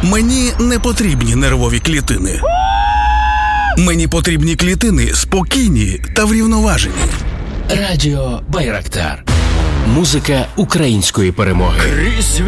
Мені не потрібні нервові клітини. Мені потрібні клітини спокійні та врівноважені. Радіо Байрактар. Музика української перемоги.